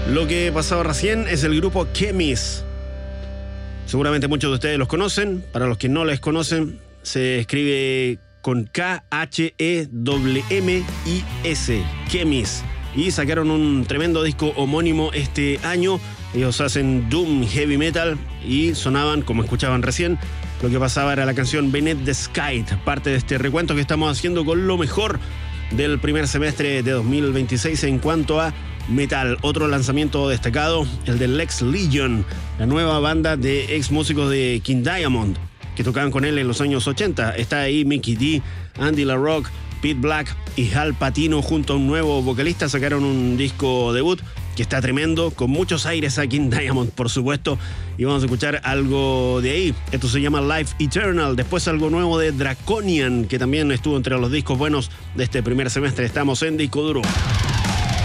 Lo que pasaba recién es el grupo Kemis. Seguramente muchos de ustedes los conocen. Para los que no les conocen, se escribe con K-H-E-M-M-I-S. Kemis. Y sacaron un tremendo disco homónimo este año. Ellos hacen doom heavy metal y sonaban, como escuchaban recién, lo que pasaba era la canción Beneath the Sky, parte de este recuento que estamos haciendo con lo mejor del primer semestre de 2026 en cuanto a metal. Otro lanzamiento destacado, el de Lex Legion, la nueva banda de ex músicos de King Diamond, que tocaban con él en los años 80. Está ahí Mickey D, Andy LaRocque, Pete Black y Hal Patino junto a un nuevo vocalista. Sacaron un disco debut que está tremendo, con muchos aires a King Diamond, por supuesto, y vamos a escuchar algo de ahí. Esto se llama Life Eternal. Después algo nuevo de Draconian, que también estuvo entre los discos buenos de este primer semestre. Estamos en Disco Duro.